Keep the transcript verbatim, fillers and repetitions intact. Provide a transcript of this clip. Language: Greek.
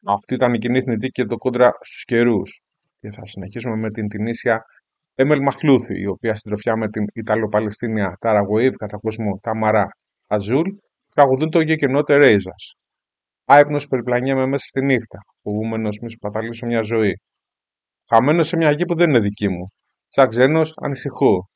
Αυτή ήταν η κοινή θνητή και το κόντρα στους καιρούς. Και θα συνεχίσουμε με την Τινήσια Έμελ Μαχλούθη, η οποία συντροφιά με την Ιταλο-Παλαιστίνια Ταραγουίδ κατά κόσμο Ταμαρά Αζούλ τραγουδούν το γεκενό Τερέιζας. Άϊπνος περιπλανιέμαι μέσα στη νύχτα, φοβούμενος μη σου παταλήσω μια ζωή. Χαμένος σε μια γη που δεν είναι δική μου. Σαν ξένος ανησυχώ.